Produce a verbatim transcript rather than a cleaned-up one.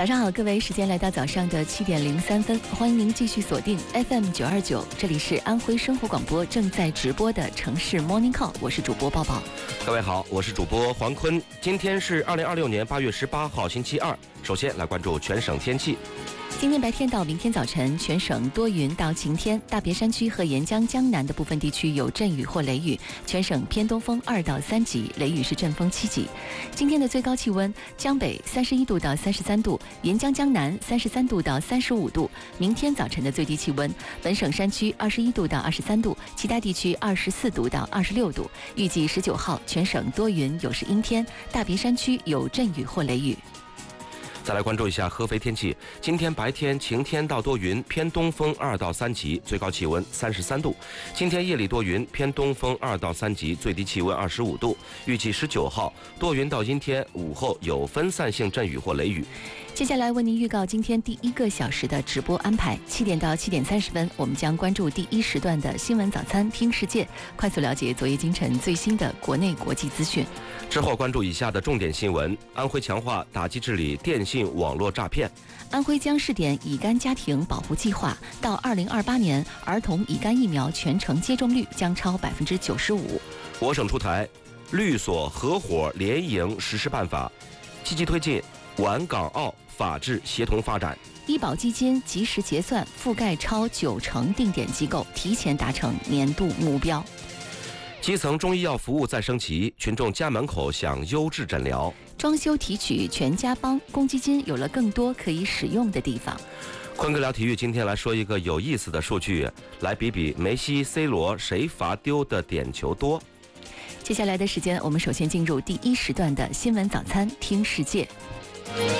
早上好，各位，时间来到早上的七点零三分，欢迎您继续锁定 F M 九二九，这里是安徽生活广播正在直播的城市 Morning Call， 我是主播抱抱。 各位好，我是主播黄坤。今天是二零二六年八月十八号，星期二。首先来关注全省天气。 今天白天到明天早晨，全省多云到晴天，大别山区和沿江江南的部分地区有阵雨或雷雨，全省偏东风二到三级，雷雨是阵风七级。今天的最高气温，江北三十一度到三十三度，沿江江南三十三度到三十五度。明天早晨的最低气温，本省山区二十一度到二十三度，其他地区二十四度到二十六度。预计十九号全省多云，有时阴天，大别山区有阵雨或雷雨。 再来关注一下合肥天气。今天白天晴天到多云，偏东风二到三级，最高气温三十三度。今天夜里多云，偏东风二到三级，最低气温二十五度。预计十九号多云到阴天，午后有分散性阵雨或雷雨。 接下来为您预告今天第一个小时的直播安排。七点到七点三十分，我们将关注第一时段的新闻早餐听世界，快速了解昨夜今晨最新的国内国际资讯。 之后关注以下的重点新闻：安徽强化打击治理电信网络诈骗； 安徽将试点乙肝家庭保护计划，到二零二八年，儿童乙肝疫苗全程接种率将超百分之九十五。 我省出台律所合伙联营实施办法，积极推进皖港澳法治协同发展。 医保基金及时结算，覆盖超九成定点机构，提前达成年度目标。 基层中医药服务再升级，群众家门口享优质诊疗。 装修提取全家帮，公积金有了更多可以使用的地方。 坤哥聊体育，今天来说一个有意思的数据，来比比梅西、C 罗谁罚丢的点球多。 接下来的时间，我们首先进入第一时段的新闻早餐听世界。